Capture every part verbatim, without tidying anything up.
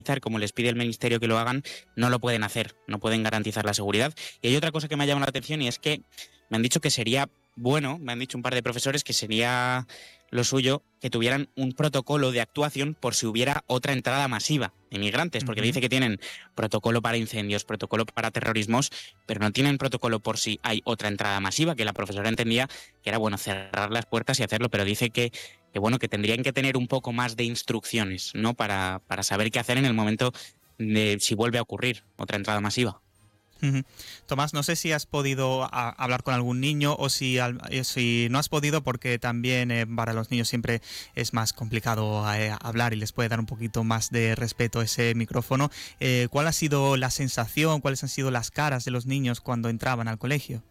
como les pide el ministerio que lo hagan, no lo pueden hacer, no pueden garantizar la seguridad. Y hay otra cosa que me ha llamado la atención y es que me han dicho que sería bueno, me han dicho un par de profesores que sería lo suyo que tuvieran un protocolo de actuación por si hubiera otra entrada masiva de migrantes, porque Ujú. dice que tienen protocolo para incendios, protocolo para terrorismos, pero no tienen protocolo por si hay otra entrada masiva, que la profesora entendía que era bueno cerrar las puertas y hacerlo, pero dice que, que bueno, que tendrían que tener un poco más de instrucciones, ¿no? Para, para saber qué hacer en el momento de si vuelve a ocurrir otra entrada masiva. Ujú. Tomás, no sé si has podido a, hablar con algún niño o si, al, eh, si no has podido, porque también eh, para los niños siempre es más complicado eh, hablar y les puede dar un poquito más de respeto ese micrófono. Eh, ¿Cuál ha sido la sensación, cuáles han sido las caras de los niños cuando entraban al colegio?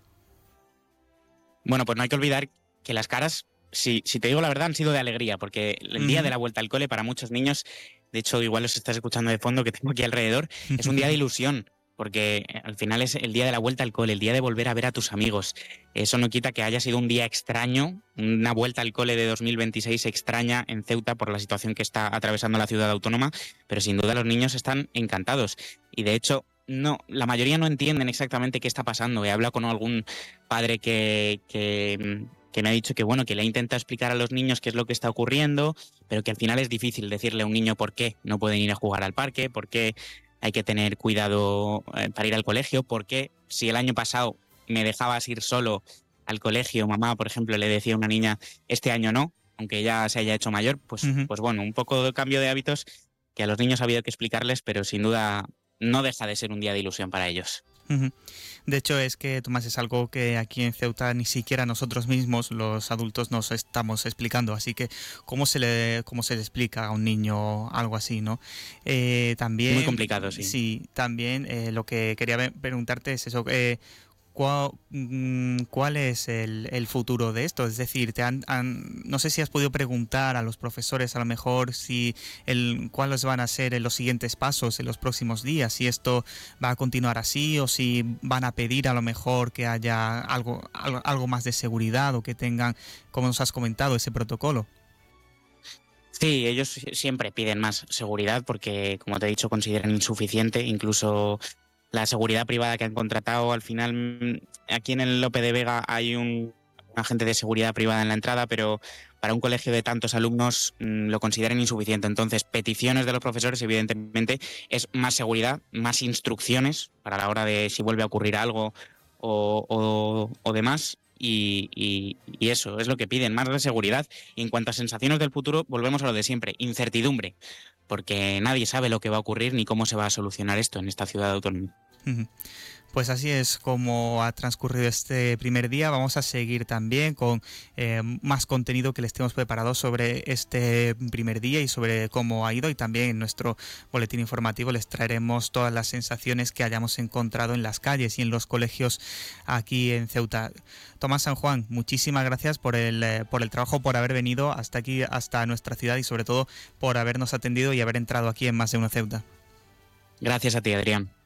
Bueno, pues no hay que olvidar que las caras, si, si te digo la verdad, han sido de alegría, porque el día de Ujú. la vuelta al cole para muchos niños, de hecho igual los estás escuchando de fondo que tengo aquí alrededor, es un día de ilusión, porque al final es el día de la vuelta al cole, el día de volver a ver a tus amigos. Eso no quita que haya sido un día extraño, una vuelta al cole de dos mil veintiséis extraña en Ceuta por la situación que está atravesando la ciudad autónoma, pero sin duda los niños están encantados. Y de hecho, no, la mayoría no entienden exactamente qué está pasando. He hablado con algún padre que, que, que me ha dicho que bueno, que le ha intentado explicar a los niños qué es lo que está ocurriendo, pero que al final es difícil decirle a un niño por qué no pueden ir a jugar al parque, por qué hay que tener cuidado eh, para ir al colegio, por qué si el año pasado me dejabas ir solo al colegio, mamá, por ejemplo, le decía a una niña, este año no, aunque ya se haya hecho mayor, pues, Ujú. pues bueno, un poco de cambio de hábitos que a los niños ha habido que explicarles, pero sin duda no deja de ser un día de ilusión para ellos. Ujú. De hecho, es que, Tomás, es algo que aquí en Ceuta ni siquiera nosotros mismos, los adultos, nos estamos explicando. Así que, ¿cómo se le, cómo se le explica a un niño algo así, no? Eh, Muy también, complicado, sí. sí, también eh, lo que quería ve- preguntarte es eso. Eh, ¿cuál, mm, cuál es el, el futuro de esto? Es decir, te han, han- no sé si has podido preguntar a los profesores a lo mejor si el, cuáles van a ser los siguientes pasos en los próximos días, si esto va a continuar así o si van a pedir a lo mejor que haya algo, algo, algo más de seguridad o que tengan, como nos has comentado, ese protocolo. Sí, ellos siempre piden más seguridad porque, como te he dicho, consideran insuficiente. Incluso la seguridad privada que han contratado, al final, mm, aquí en el Lope de Vega hay un, un agente de seguridad privada en la entrada, pero para un colegio de tantos alumnos mm, lo consideran insuficiente. Entonces, peticiones de los profesores, evidentemente, es más seguridad, más instrucciones para la hora de si vuelve a ocurrir algo o, o, o demás. Y, y, y eso es lo que piden, más de seguridad. Y en cuanto a sensaciones del futuro, volvemos a lo de siempre, incertidumbre, porque nadie sabe lo que va a ocurrir ni cómo se va a solucionar esto en esta ciudad autónoma. Ujú. Pues así es como ha transcurrido este primer día. Vamos a seguir también con eh, más contenido que les tenemos preparado sobre este primer día y sobre cómo ha ido, y también en nuestro boletín informativo les traeremos todas las sensaciones que hayamos encontrado en las calles y en los colegios aquí en Ceuta. Tomás San Juan, muchísimas gracias por el, eh, por el trabajo, por haber venido hasta aquí, hasta nuestra ciudad, y sobre todo por habernos atendido y haber entrado aquí en Más de Uno Ceuta. Gracias a ti, Adrián.